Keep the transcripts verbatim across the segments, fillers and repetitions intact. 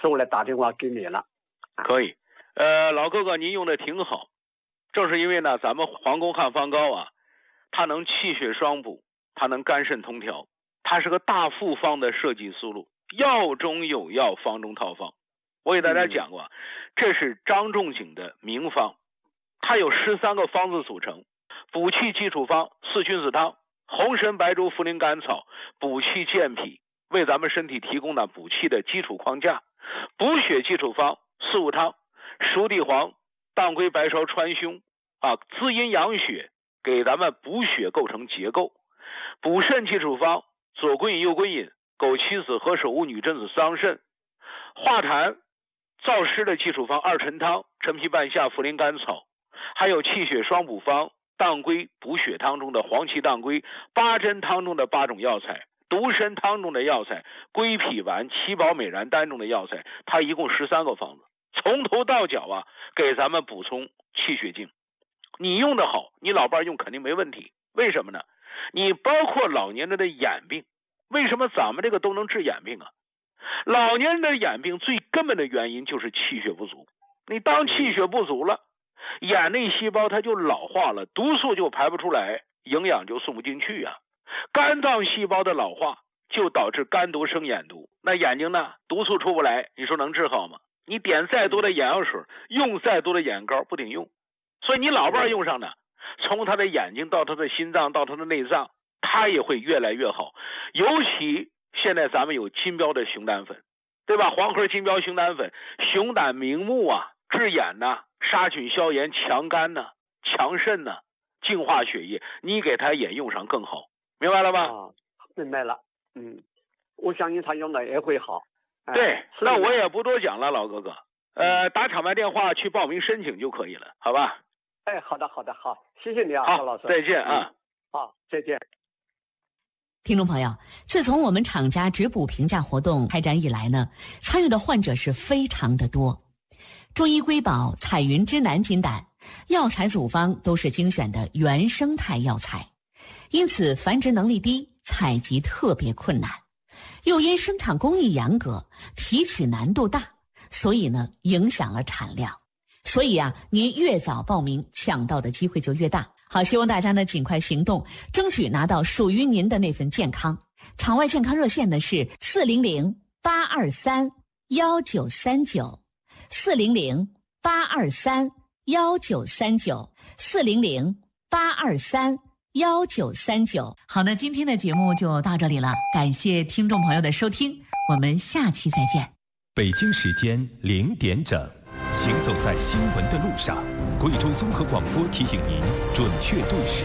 所以我来打电话给你了。 可以，呃，老哥哥您用的挺好，正是因为呢，咱们黄宫汉方膏啊，它能气血双补，它能肝肾通调，它是个大复方的设计思路，药中有药，方中套方。我给大家讲过，嗯、这是张仲景的名方，它有十三个方子组成，补气基础方四君子汤、红参、白术、茯苓、甘草，补气健脾，为咱们身体提供了补气的基础框架。补血基础方四物汤、熟地黄、当归、白芍、川芎啊，滋阴养血，给咱们补血构成结构。补肾基础方左归饮、右归饮、枸杞子、何首乌、女贞子、桑葚。化痰燥湿的基础方二陈汤、陈皮、半夏、茯苓、甘草，还有气血双补方当归补血汤中的黄芪、当归，八珍汤中的八种药材，独参汤中的药材，归脾丸、七宝美然丹中的药材，它一共十三个方子，从头到脚啊，给咱们补充气血精。你用的好，你老伴用肯定没问题。为什么呢？你包括老年人的眼病，为什么咱们这个都能治眼病啊？老年人的眼病最根本的原因就是气血不足。你当气血不足了，眼内细胞它就老化了，毒素就排不出来，营养就送不进去啊。肝脏细胞的老化就导致肝毒生眼毒，那眼睛呢，毒素出不来，你说能治好吗？你点再多的眼药水，用再多的眼膏不顶用。所以你老伴用上呢，从他的眼睛到他的心脏到他的内脏，他也会越来越好。尤其现在咱们有金标的熊胆粉，对吧？黄壳金标熊胆粉，熊胆明目啊，治眼呐、啊，杀菌消炎，强肝呐、啊，强肾呐、啊，净化血液，你给他也用上更好，明白了吧？ 啊，明白了。嗯，我相信他用的也会好。 哎、对，那我也不多讲了，老哥哥。呃，打场外电话去报名申请就可以了，好吧？ 哎，好的，好的，好，谢谢你啊， 好， 高老师， 再见啊。 好，再见。 听众朋友，自从我们厂家植补评价活动开展以来呢，参与的患者是非常的多。中医瑰宝彩云之南金胆药材组方都是精选的原生态药材，因此繁殖能力低，采集特别困难，又因生产工艺严格，提取难度大，所以呢影响了产量。所以啊，您越早报名，抢到的机会就越大。好，希望大家呢尽快行动，争取拿到属于您的那份健康。场外健康热线呢是四零零八二三幺九三九，四零零八二三幺九三九，四零零八二三幺九三九。好，那今天的节目就到这里了，感谢听众朋友的收听，我们下期再见。 北京时间零点整，行走在新闻的路上，贵州综合广播提醒您准确对时。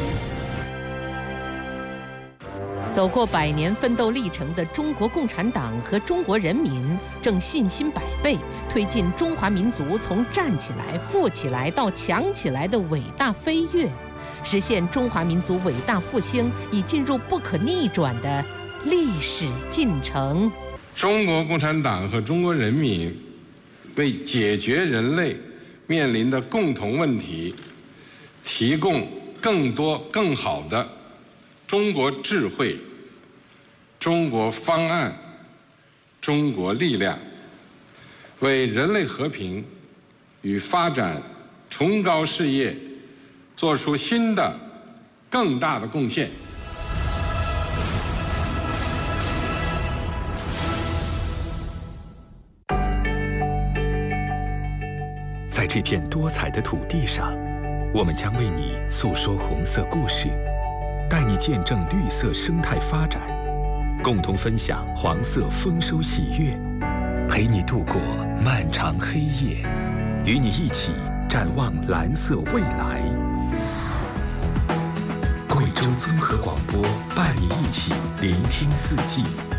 走过百年奋斗历程的中国共产党和中国人民正信心百倍，推进中华民族从站起来、富起来到强起来的伟大飞跃，实现中华民族伟大复兴已进入不可逆转的历史进程。 中国共产党和中国人民为解决人类面临的共同问题，提供更多更好的中国智慧、中国方案、中国力量，为人类和平与发展崇高事业做出新的更大的贡献。 在这片多彩的土地上，我们将为你诉说红色故事，带你见证绿色生态发展，共同分享黄色丰收喜悦，陪你度过漫长黑夜，与你一起展望蓝色未来。贵州综合广播伴你一起聆听四季，